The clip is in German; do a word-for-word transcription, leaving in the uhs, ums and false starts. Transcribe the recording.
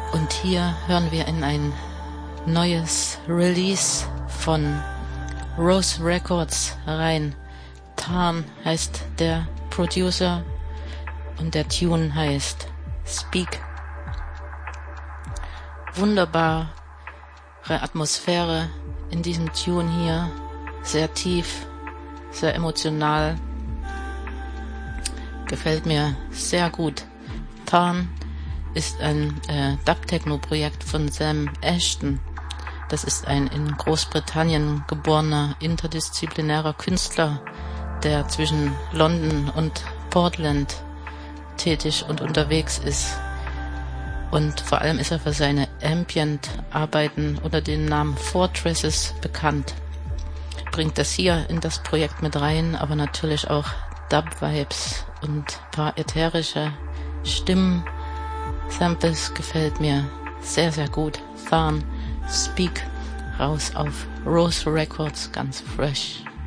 Und hier hören wir in ein neues Release von Rose Records rein. Tarn heißt der Producer und der Tune heißt Speak. Wunderbare Atmosphäre in diesem Tune hier, sehr tief, sehr emotional, gefällt mir sehr gut. Tarn ist ein äh, Dub-Techno-Projekt von Sam Ashton. Das ist ein in Großbritannien geborener interdisziplinärer Künstler, der zwischen London und Portland tätig und unterwegs ist. Und vor allem ist er für seine Ambient-Arbeiten unter dem Namen Fortresses bekannt. Bringt das hier in das Projekt mit rein, aber natürlich auch Dub-Vibes und ein paar ätherische Stimmen. Samples gefällt mir sehr, sehr gut. Tarn, Speak, raus auf Rose Records, ganz fresh.